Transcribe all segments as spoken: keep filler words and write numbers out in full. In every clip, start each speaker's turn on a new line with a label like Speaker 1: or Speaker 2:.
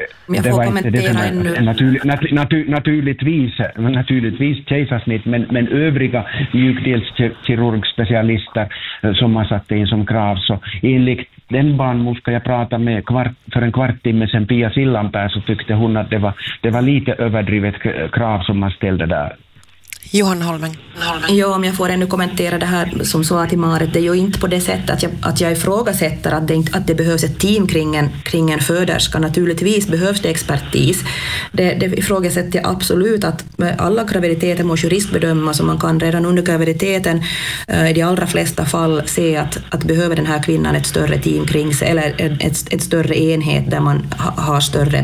Speaker 1: jag
Speaker 2: det
Speaker 1: får
Speaker 2: var
Speaker 1: kommentera
Speaker 2: inte det
Speaker 1: ännu.
Speaker 2: Natur, natur, natur, naturligtvis, naturligtvis kejsarsnitt, men, men övriga mjukdelskirurgspecialister som har satt in som krav, så enligt den barnmorska jag pratade med kvart, för en kvart timme sedan, Pia Sillanpää, så tyckte hon att det var, det var lite överdrivet krav som man ställde där.
Speaker 3: Johan Holmen.
Speaker 1: Ja, om jag får ännu kommentera det här som sa till Marit, det är ju inte på det sättet att jag, att jag ifrågasätter att det, inte, att det behövs ett team kring en, kring en föderska. Naturligtvis behövs det expertis. Det, det ifrågasätter jag absolut, att alla graviditeter måste riskbedömas, och man kan redan under graviditeten äh, i de allra flesta fall se att, att behöver den här kvinnan ett större team kring sig, eller ett, ett större enhet där man ha, har större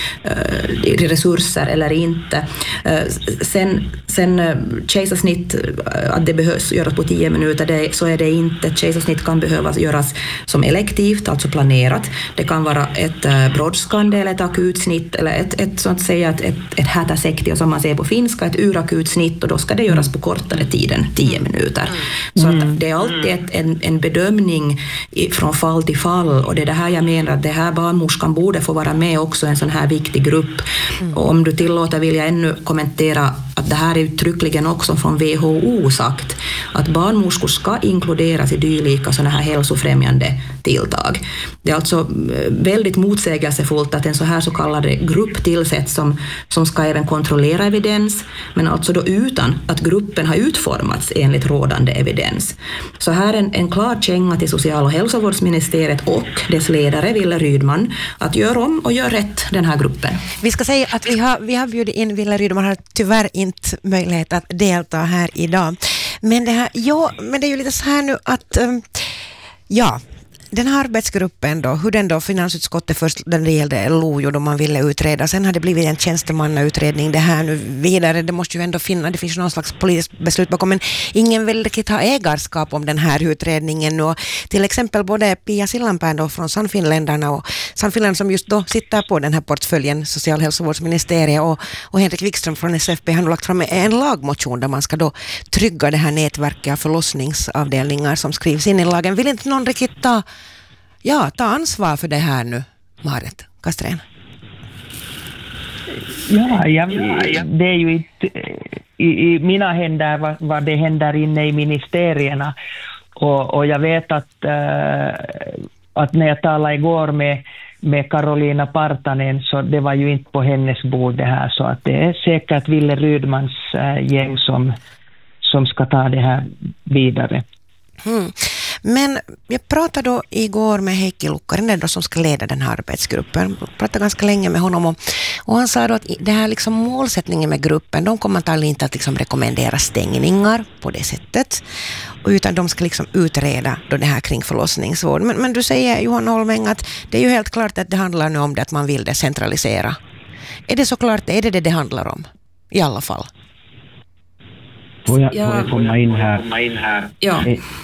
Speaker 1: äh, resurser eller inte. Äh, sen sen kejsarsnitt, att det behövs göras på tio minuter, det, så är det inte. Kejsarsnitt kan behövas göras som elektivt, alltså planerat. Det kan vara ett uh, brådskande eller ett akutsnitt, eller ett, ett så att säga ett, ett, ett hätäsektio som man säger på finska, ett urakutsnitt, och då ska det göras på kortare tid än tio minuter. Så att det är alltid ett, en, en bedömning i, från fall till fall, och det är det här jag menar, att det här barnmorskan borde få vara med också i en sån här viktig grupp. Och om du tillåter vill jag ännu kommentera att det här är uttryckligen också från W H O sagt att barnmorskor ska inkluderas i dylika sådana här hälsofrämjande tilltag. Det är alltså väldigt motsägelsefullt att en så här så kallad grupp tillsätts som, som ska även kontrollera evidens, men alltså då utan att gruppen har utformats enligt rådande evidens. Så här är en, en klar känga till social- och hälsovårdsministeriet och dess ledare Wille Rydman att göra om och göra rätt den här gruppen.
Speaker 3: Vi ska säga att vi har, vi har bjudit in Wille Rydman, har tyvärr inte möjlighet att delta här idag. Men det här, ja, men det är ju lite så här nu att um, ja, den här arbetsgruppen då, hur den då finansutskottet först när det gällde L O J då man ville utreda, sen har det blivit en tjänstemannautredning det här nu vidare, det måste ju ändå finnas, det finns någon slags politiskt beslut bakom, men ingen vill riktigt ha ägarskap om den här utredningen, och till exempel både Pia Sillanpää då från Sannfinländarna och Sannfinland som just då sitter på den här portföljen socialhälsovårdsministeriet och, och Henrik Wikström från S F P har nu lagt fram en lagmotion där man ska då trygga det här nätverket av förlossningsavdelningar som skrivs in i lagen. Vill inte någon riktigt ta Ja, ta ansvar för det här nu, Marit Castrén.
Speaker 4: Ja, jag, det är ju inte i, i mina händer vad, vad det händer inne i ministerierna. Och, och jag vet att, äh, att när jag talade igår med, med Karolina Partanen, så det var ju inte på hennes bord det här. Så att det är säkert Wille Rydmans äh, gäng som, som ska ta det här vidare.
Speaker 3: Mm. Men jag pratade då igår med Heikki Lukkarinen då som ska leda den här arbetsgruppen. Jag pratade ganska länge med honom och, och han sa då att det här liksom målsättningen med gruppen, de kommer antagligen inte att liksom rekommendera stängningar på det sättet, utan de ska liksom utreda då det här kring förlossningsvård. Men, men du säger, Johan Holmeng, att det är ju helt klart att det handlar nu om det att man vill decentralisera. Är det så klart, är det det det handlar om? I alla fall.
Speaker 2: Får jag, får jag komma in här?
Speaker 1: Ja.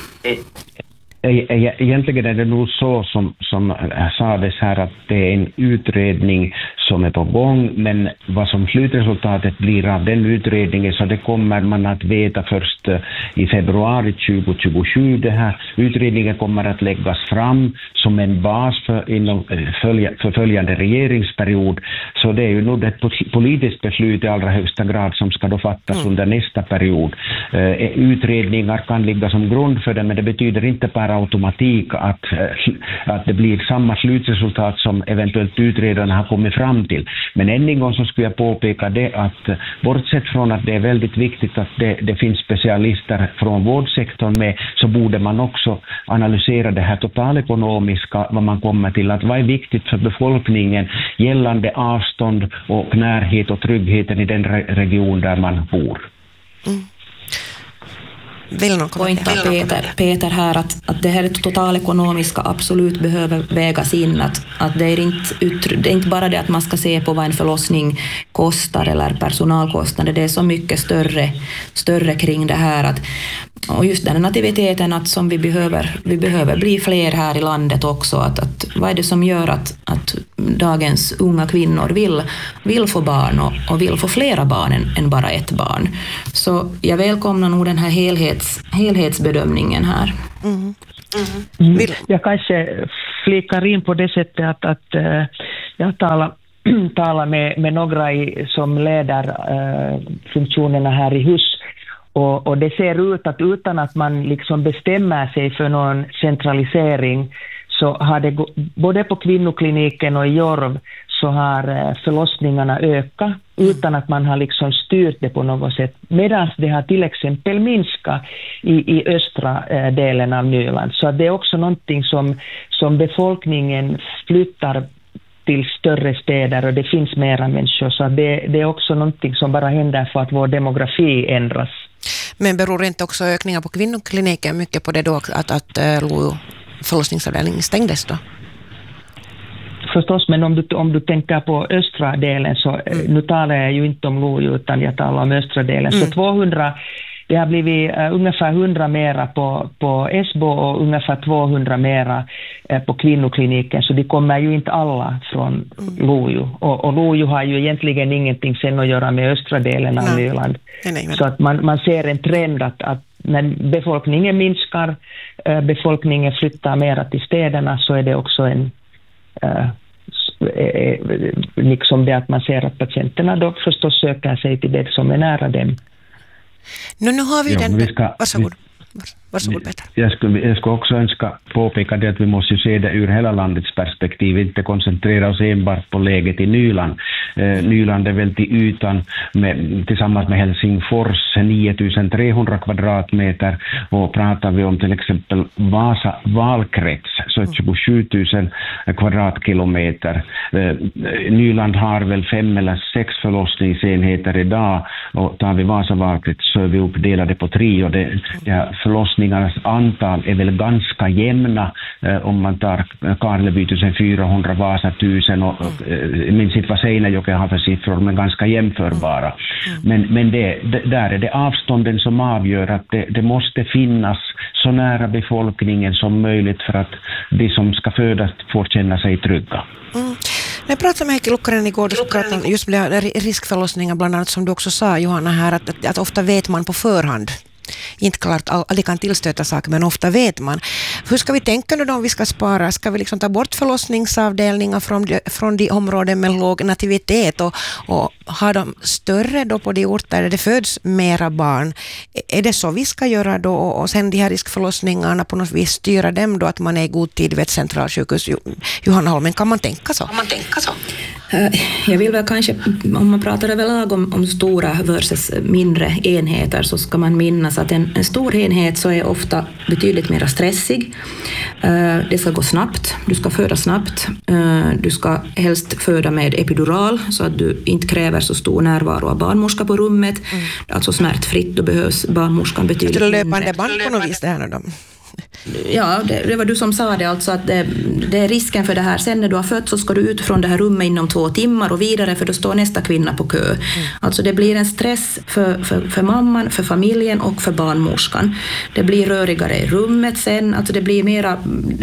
Speaker 2: Egentligen är det nog så som, som sades här, att det är en utredning som är på gång, men vad som slutresultatet blir av den utredningen, så det kommer man att veta först i februari tjugo tjugosju. Det här utredningen kommer att läggas fram som en bas för, inom, för följande regeringsperiod, så det är ju nog ett politiskt beslut i allra högsta grad som ska då fattas mm. under nästa period. Uh, utredningar kan ligga som grund för det, men det betyder inte bara automatik att, att det blir samma slutresultat som eventuellt utredarna har kommit fram till. Men än en gång så skulle jag påpeka det att bortsett från att det är väldigt viktigt att det, det finns specialister från vårdsektorn med, så borde man också analysera det här totalekonomiska, vad man kommer till, att vad är viktigt för befolkningen gällande avstånd och närhet och tryggheten i den re- region där man bor.
Speaker 3: Mm. Vill någon
Speaker 1: poängta Peter, Peter här att, att det här totalekonomiska absolut behöver vägas in, att, att det, är inte, det är inte bara det att man ska se på vad en förlossning kostar eller personalkostnader, det är så mycket större, större kring det här att, och just den nativiteten att som vi behöver, vi behöver bli fler här i landet också, att, att vad är det som gör att, att dagens unga kvinnor vill, vill få barn och, och vill få flera barn än, än bara ett barn. Så jag välkomnar nog den här helhets, helhetsbedömningen här.
Speaker 3: Mm.
Speaker 4: Mm. Jag kanske flikar in på det sättet att, att uh, jag talar talat med, med några i, som leder uh, funktionerna här i hus. Och, och det ser ut att utan att man liksom bestämmer sig för någon centralisering så har det både på kvinnokliniken och i Jorv så har förlossningarna ökat utan att man har liksom styrt det på något sätt. Medan det har till exempel minskat i, i östra eh, delen av Nyland. Så det är också någonting som, som befolkningen flyttar till större städer och det finns mera människor. Så det, det är också någonting som bara händer för att vår demografi ändras.
Speaker 3: Men beror inte också ökningar på kvinnokliniken mycket på det då att, att äh, Lojo förlossningsavdelningen stängdes då?
Speaker 4: Förstås, men om du, om du tänker på östra delen så mm. nu talar jag ju inte om Lojo utan jag talar om östra delen. Mm. Så tvåhundra, det har blivit uh, ungefär hundra mera på, på Esbo och ungefär tvåhundra mera uh, på kvinnokliniken. Så de kommer ju inte alla från mm. Lojo. Och, och Lojo har ju egentligen ingenting sen att göra med östra delen av nej. Nyland. Nej, nej, nej. Så att man, man ser en trend att, att när befolkningen minskar, uh, befolkningen flyttar mera till städerna så är det också en... Uh, liksom det att man ser att patienterna då förstås söker sig till det som är nära dem.
Speaker 3: Nu, nu har vi
Speaker 2: ja,
Speaker 3: den...
Speaker 2: Vi ska,
Speaker 3: Varsågod. Varsågod, Peter.
Speaker 2: Jag skulle, jag skulle också önska påpeka det att vi måste se det ur hela landets perspektiv, inte koncentrera oss enbart på läget i Nyland. Eh, Nyland är väl till ytan med, tillsammans med Helsingfors nio tusen trehundra kvadratmeter och pratar vi om till exempel Vasa valkrets så är tjugosju tusen kvadratkilometer. Eh, Nyland har väl fem eller sex förlossningsenheter idag och tar vi Vasa valkrets så är vi uppdelade på tre och det, det förlossningarnas antal är väl ganska jämna eh, om man tar Karleby fjortonhundra, Vasa tusen och eh, minns inte vad Seinäjoki har för siffror men ganska jämförbara. Men, men det, det, där är det avstånden som avgör att det, det måste finnas så nära befolkningen som möjligt för att de som ska födas får känna sig trygga.
Speaker 3: Mm. När jag pratade med Heikki Lukkarinen igår så pratade om just riskförlossningar bland annat som du också sa Johanna här att, att, att ofta vet man på förhand. Inte klart aldrig kan tillstöta saker men ofta vet man. Hur ska vi tänka nu då om vi ska spara? Ska vi liksom ta bort förlossningsavdelningar från de, från de områden med låg nativitet och, och ha dem större då på de orter där det föds mera barn? Är det så vi ska göra då och sen de här riskförlossningarna på något vis styra dem då att man är i god tid vid ett centralsjukhus? Johanna Holmen, kan man tänka så? Kan man tänka så?
Speaker 1: Jag vill väl kanske, om man pratar överlag om, om stora versus mindre enheter så ska man minnas att en, en stor enhet så är ofta betydligt mer stressig. Uh, det ska gå snabbt, du ska föda snabbt, uh, du ska helst föda med epidural så att du inte kräver så stor närvaro av barnmorska på rummet. Mm. Alltså smärtfritt, då behövs barnmorskan betydligt mindre.
Speaker 3: Det löpande band på något vis det här nu då?
Speaker 1: Ja, det, det var du som sa det, alltså att det, det är risken för det här. Sen när du har fött så ska du ut från det här rummet inom två timmar och vidare för då står nästa kvinna på kö. Mm. Alltså det blir en stress för, för, för mamman, för familjen och för barnmorskan. Det blir rörigare i rummet sen, alltså det blir mera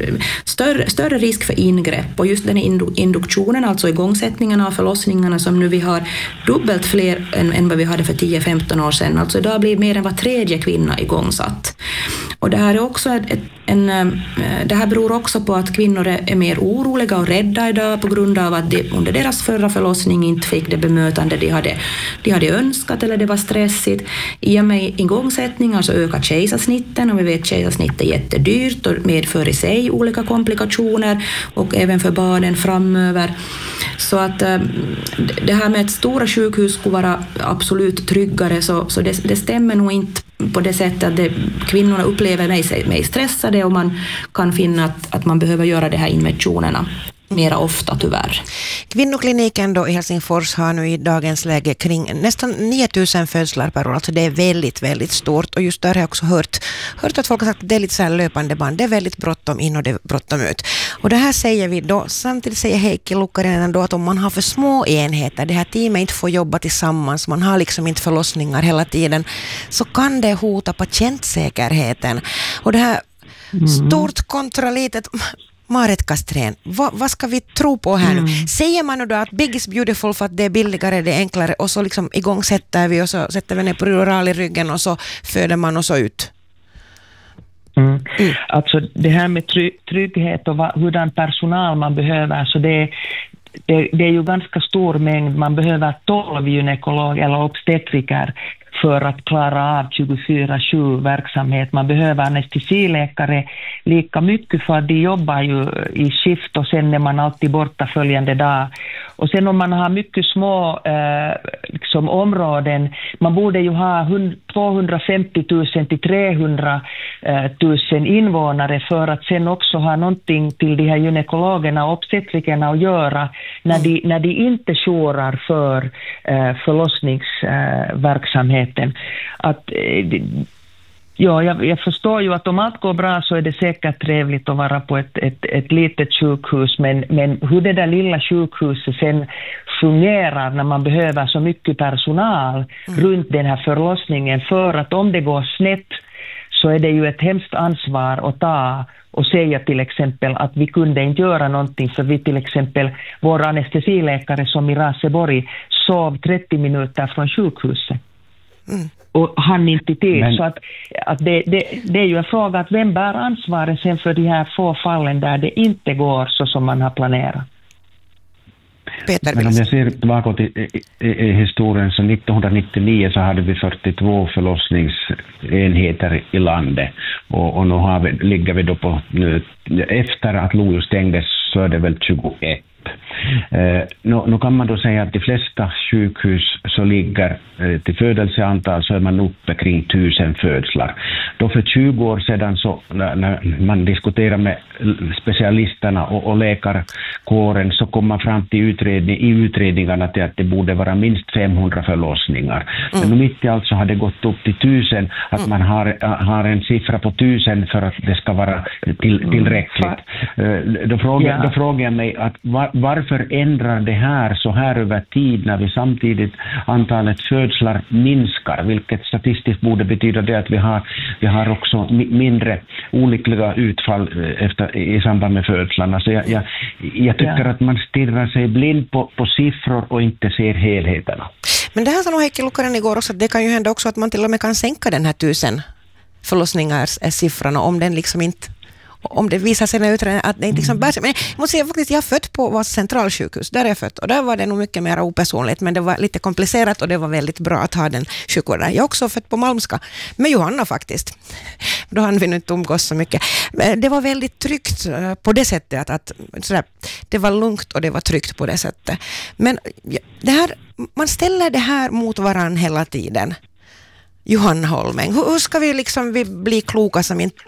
Speaker 1: större, större risk för ingrepp och just den induktionen, alltså igångsättningen av förlossningarna som nu vi har dubbelt fler än, än vad vi hade för tio femton år sedan. Alltså idag blir mer än var tredje kvinna igångsatt. Och det här är också ett, en, det här beror också på att kvinnor är mer oroliga och rädda idag på grund av att de under deras förra förlossning inte fick det bemötande de hade, de hade önskat eller det var stressigt. I och med igångsättningar så ökar kejsarsnitten och vi vet att kejsarsnitt är jättedyrt och medför i sig olika komplikationer och även för barnen framöver. Så att det här med ett stora sjukhus skulle vara absolut tryggare så, så det, det stämmer nog inte på det sättet att det, kvinnorna upplever mig, mig stressade och man kan finna att, att man behöver göra de här injektionerna mera ofta tyvärr.
Speaker 3: Kvinnokliniken då i Helsingfors har nu i dagens läge kring nästan nio tusen födslar per år. Alltså det är väldigt, väldigt stort. Och just där har jag också hört, hört att folk har sagt att det är lite så här löpande band. Det är väldigt bråttom in och det är bråttom ut. Och det här säger vi då. Samtidigt säger Heikki Lukkarinen då att om man har för små enheter, det här teamet inte får jobba tillsammans, man har liksom inte förlossningar hela tiden, så kan det hota patientsäkerheten. Och det här mm. stort kontra litet... Marit Kastrén, vad, vad ska vi tro på här nu? Mm. Säger man nu då att big is beautiful för att det är billigare, det är enklare och så liksom igång sätter vi och så sätter vi ner på rural i ryggen och så föder man och så ut?
Speaker 4: Mm. Mm. Alltså det här med try- trygghet och va, hurdan personal man behöver, så det, det, det är ju ganska stor mängd. Man behöver tolv gynekologer eller obstetriker för att klara av tjugofyra sju verksamhet. Man behöver anestesiläkare lika mycket för att de jobbar ju i skift och sen är man alltid borta följande dag. Och sen om man har mycket små eh, liksom områden, man borde ju ha tvåhundrafemtio tusen till trehundratusen invånare för att sen också ha någonting till de här gynekologerna och obstetrikerna att göra när de, när de inte jourar för eh, förlossningsverksamhet. Att, ja, jag, jag förstår ju att om allt går bra så är det säkert trevligt att vara på ett, ett, ett litet sjukhus, men, men hur det där lilla sjukhuset sen fungerar när man behöver så mycket personal mm. runt den här förlossningen, för att om det går snett så är det ju ett hemskt ansvar att ta och säga till exempel att vi kunde inte göra någonting för vi till exempel, vår anestesiläkare som i Raseborg sov trettio minuter från sjukhuset. Mm. Och han inte till. Men, så att, att det, det, det är ju en fråga att vem bär ansvaret sen för de här få fallen där det inte går så som man har planerat.
Speaker 3: Peter,
Speaker 2: men om jag ser tillbaka till i, i, i historien, så nittonhundranittionio så hade vi fyrtiotvå förlossningsenheter i landet och, och nu har vi, ligger vi då på nu, efter att Lojo stängdes så är det väl tjugoett. Eh, nu, nu kan man då säga att de flesta sjukhus så ligger eh, till födelseantal så är man uppe kring tusen födslar. Då för tjugo år sedan så när, när man diskuterar med specialisterna och, och läkarkåren så kom man fram till utredning, i utredningarna till att det borde vara minst femhundra förlossningar. Mm. Men nu mitt i allt så har det gått upp till tusen, att man har, har en siffra på tusen för att det ska vara till, tillräckligt. Eh, då, frågar, yeah. då frågar jag mig att var, varför ändrar det här så här över tid när vi samtidigt antalet födslar minskar, vilket statistiskt borde betyda det att vi har, vi har också mindre olyckliga utfall efter, i samband med födslarna. Så jag, jag, jag tycker ja. att man stirrar sig blind på, på siffror och inte ser helheterna.
Speaker 3: Men det här sa nog Heikki Lukkanen igår också, att det kan ju hända också att man till och med kan sänka den här tusen förlossningars siffrorna om den liksom inte om det visar sig när utredningen att det inte liksom bär sig. Men jag måste säga faktiskt, jag har fött på vårt centralsjukhus, där är jag fött, och där var det nog mycket mer opersonligt, men det var lite komplicerat och det var väldigt bra att ha den sjukvården. Jag har också fött på Malmska med Johanna faktiskt. Då hann vi nu inte umgås så mycket. Det var väldigt tryggt på det sättet att, att sådär, det var lugnt och det var tryggt på det sättet. Men det här, man ställer det här mot varann hela tiden. Johanna Holmeng, hur, hur ska vi liksom vi bli kloka som inte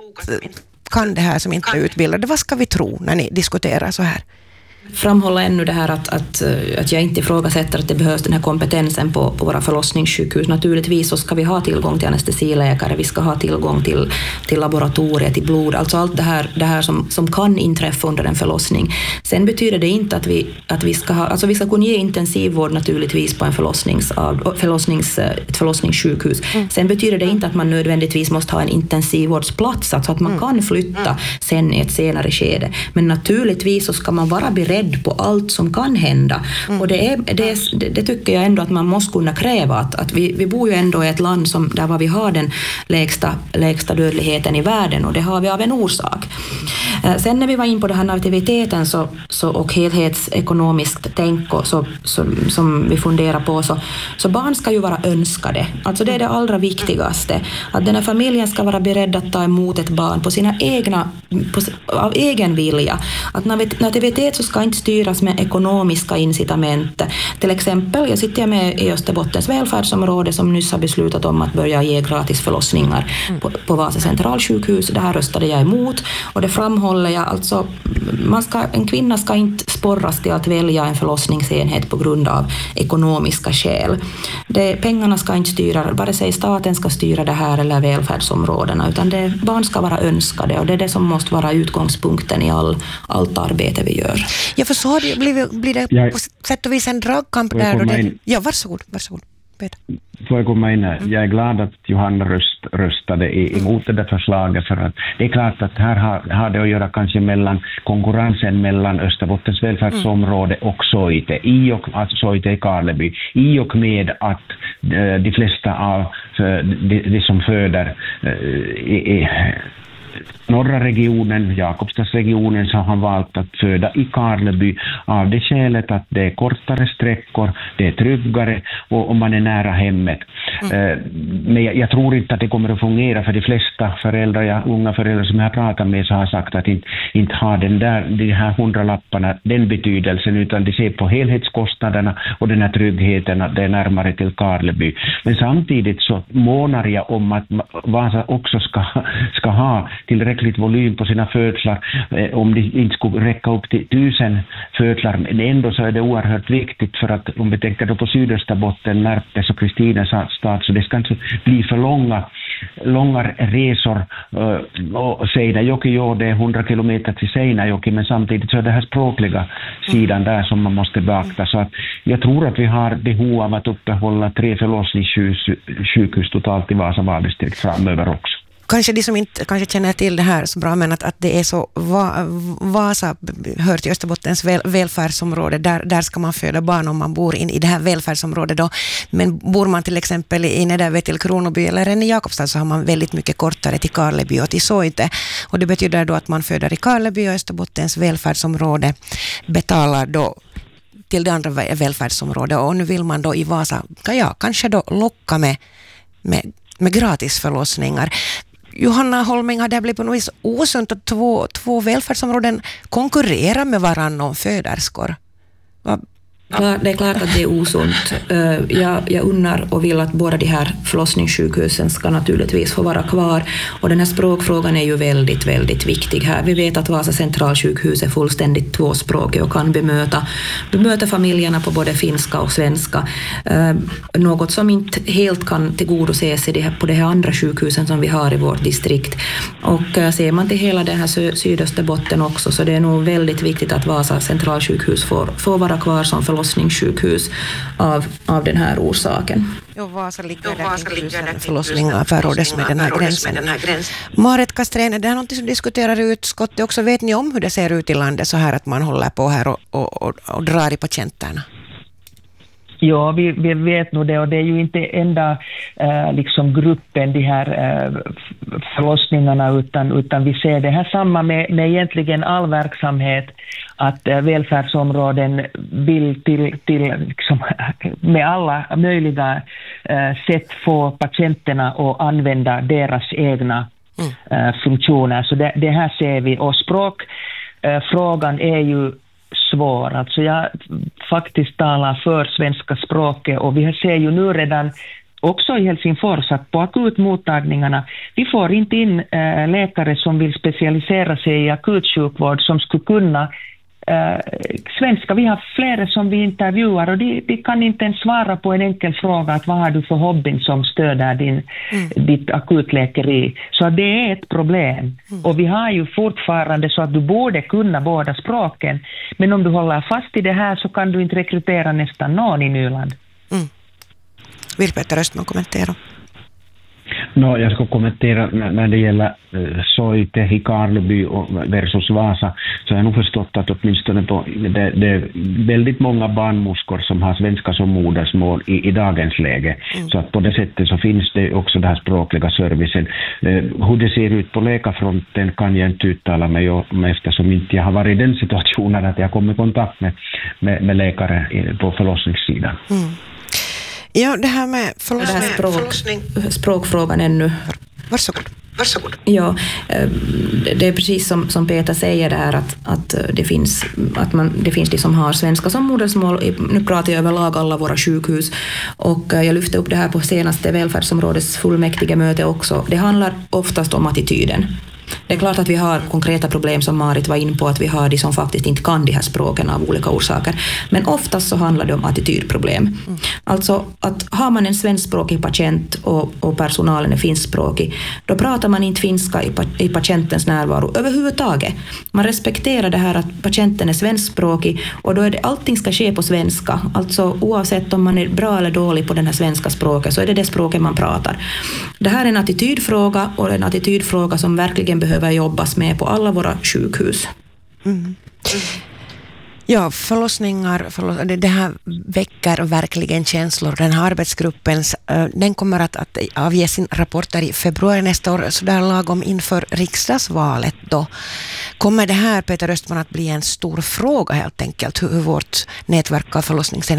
Speaker 3: kan det här, som inte är utbildade? Vad ska vi tro när ni diskuterar så här?
Speaker 1: Framhålla ännu det här att, att, att jag inte ifrågasätter att det behövs den här kompetensen på, på våra förlossningssjukhus. Naturligtvis så ska vi ha tillgång till anestesiläkare, vi ska ha tillgång till, till laboratoriet, till blod, alltså allt det här, det här som, som kan inträffa under en förlossning. Sen betyder det inte att vi, att vi ska ha, alltså vi ska kunna ge intensivvård naturligtvis på en förlossnings, förlossnings, ett förlossningssjukhus. Mm. Sen betyder det inte att man nödvändigtvis måste ha en intensivvårdplats, alltså att man mm. kan flytta sen i ett senare skede. Men naturligtvis så ska man vara beredd på allt som kan hända. Mm. Och det, är, det, det, det tycker jag ändå att man måste kunna kräva. Att, att vi, vi bor ju ändå i ett land som, där vi har den lägsta, lägsta dödligheten i världen, och det har vi av en orsak. Eh, sen när vi var in på den här nativiteten så, så, och helhetsekonomiskt tänk och så, så, som vi funderar på, så, så barn ska ju vara önskade. Alltså det är det allra viktigaste. Att den här familjen ska vara beredd att ta emot ett barn på sina egna, på, av egen vilja. Att nativitet så ska inte styras med ekonomiska incitament. Till exempel, jag sitter med i Österbottens välfärdsområde som nyss har beslutat om att börja ge gratis förlossningar mm. på, på Vasa centralsjukhus. Det här röstade jag emot, och det framhåller jag. Alltså, man ska, en kvinna ska inte sporras till att välja en förlossningsenhet på grund av ekonomiska skäl. Det, pengarna ska inte styra, vare sig staten ska styra det här eller välfärdsområdena, utan det, barn ska vara önskade, och det är det som måste vara utgångspunkten i all, allt arbete vi gör.
Speaker 3: Jag förstår, det blir, blir det jag, på sätt och vis en dragkamp där. Och det, ja, varsågod, varsågod. Peter.
Speaker 2: Får jag komma in? Mm. Jag är glad att Johanna röst, röstade emot det där förslaget, för att det är klart att här har, har det att göra kanske mellan konkurrensen mellan Österbottens välfärdsområde mm. och Soite, i och, alltså Soite i Karleby, i och med att uh, de flesta av uh, de, de som föder uh, i, i, norra regionen, Jakobstadsregionen, så har han valt att föda i Karleby av det skälet att det är kortare sträckor, det är tryggare och, och man är nära hemmet. Mm. Men jag, jag tror inte att det kommer att fungera för de flesta föräldrar, ja, unga föräldrar som jag har pratat med, så har sagt att inte, inte har den där, de här hundralapparna den betydelsen, utan de ser på helhetskostnaderna och den här tryggheten att det är närmare till Karleby. Men samtidigt så månar jag om att Vasa också ska, ska ha tillräckligt volym på sina födslar, eh, om det inte skulle räcka upp till tusen födslar. Men ändå så är det oerhört viktigt, för att om vi tänker då på Sydösterbotten, Närpes och Kristinestad, så det ska inte bli för långa, långa resor. Eh, och Seinäjoki, ja, det är hundra kilometer till Seinäjoki, men samtidigt så är det här språkliga sidan där som man måste beakta. Så att jag tror att vi har behov av att uppehålla tre förlossningssjukhus totalt i Vasa valdistrikt framöver också.
Speaker 3: Kanske de som inte kanske känner till det här så bra, men att, att det är så, Va, Vasa hör till Österbottens väl, välfärdsområde, där, där ska man föda barn om man bor in i det här välfärdsområdet då. Men bor man till exempel i Nederve till Kronoby eller i Jakobstad, så har man väldigt mycket kortare till Karleby och till Soite. Och det betyder då att man föder i Karleby och Österbottens välfärdsområde betalar då till det andra välfärdsområdet, och nu vill man då i Vasa, ja, kanske då locka med, med, med gratis förlossningar. Johanna Holming, har det blivit på något vis osunt att två, två välfärdsområden konkurrerar med varandra om föderskor? Va?
Speaker 1: Det är klart att det är osunt. Jag, jag unnar och vill att båda de här förlossningssjukhusen ska naturligtvis få vara kvar. Och den här språkfrågan är ju väldigt, väldigt viktig här. Vi vet att Vasa centralsjukhus är fullständigt tvåspråkig och kan bemöta, bemöta familjerna på både finska och svenska. Något som inte helt kan tillgodoses i det här, på de här andra sjukhusen som vi har i vårt distrikt. Och ser man till hela den här Sydösterbotten också, så det är nog väldigt viktigt att Vasa centralsjukhus får, får vara kvar som förlossningssjukhus förlossningssjukhus av, av den här orsaken.
Speaker 3: Jo, Vasa ligger där förlossningar förrådes med den här gränsen. Marit Castrén, det är något som diskuterar i utskottet också. Vet ni om hur det ser ut i landet så här att man håller på här och, och, och, och drar i patienterna?
Speaker 4: Ja, vi, vi vet nog det, och det är ju inte enda eh, liksom gruppen, de här eh, förlossningarna, utan, utan vi ser det här samma med, med egentligen all verksamhet, att eh, välfärdsområden vill till, till liksom, med alla möjliga eh, sätt få patienterna att använda deras egna mm. eh, funktioner. Så det, det här ser vi, och språkfrågan eh, är ju svår. Alltså jag faktiskt talar för svenska språket, och vi ser ju nu redan också i Helsingfors att på akutmottagningarna vi får inte in äh, läkare som vill specialisera sig i akutsjukvård som skulle kunna äh, svenska. Vi har flera som vi intervjuar, och de, de kan inte ens svara på en enkel fråga att vad har du för hobby som stöder din, mm. ditt akutläkeri. Så det är ett problem. Mm. Och vi har ju fortfarande så att du borde kunna båda språken, men om du håller fast i det här så kan du inte rekrytera nästan någon i Nyland.
Speaker 3: Mm. Vill Peter Östman kommentera?
Speaker 2: No, jag ska kommentera när det gäller uh, Soite i Karleby versus Vasa, så jag har nog förstått att åtminstone på, det, det är väldigt många barnmorskor som har svenska som modersmål i, i dagens läge. Mm. Så att på det sättet så finns det också den här språkliga servicen. Uh, hur det ser ut på läkarfronten kan jag inte uttala mig om, eftersom inte jag har varit i den situationen att jag kommer i kontakt med, med, med läkare på förlossningssidan.
Speaker 3: Mm. Ja, det här med förlossning.
Speaker 1: Det här språk, förlossning. Språkfrågan ännu.
Speaker 3: Varsågod. Varsågod.
Speaker 1: Ja, det är precis som, som Peter säger där, att, att, det, finns, att man, det finns de som har svenska som modersmål. Nu pratar jag överlag alla våra sjukhus, och jag lyfte upp det här på senaste välfärdsområdets fullmäktige möte också. Det handlar oftast om attityden. Det är klart att vi har konkreta problem som Marit var in på, att vi har de som faktiskt inte kan de här språken av olika orsaker. Men oftast så handlar det om attitydproblem. Mm. Alltså att har man en svenskspråkig patient och, och personalen är finskspråkig, då pratar man inte finska i, i patientens närvaro överhuvudtaget. Man respekterar det här att patienten är svenskspråkig, och då är det, allting ska ske på svenska. Alltså oavsett om man är bra eller dålig på den här svenska språket, så är det det språket man pratar. Det här är en attitydfråga, och en attitydfråga som verkligen behöver jobbas med på alla våra sjukhus. Mm.
Speaker 3: Ja, förlossningar, förloss, det, det här väcker verkligen känslor. Den här arbetsgruppen, den kommer att, att avge sin rapporter i februari nästa år, så där lagom inför riksdagsvalet då. Kommer det här, Peter Östman, att bli en stor fråga helt enkelt, hur, hur vårt nätverk av förlossningsenheter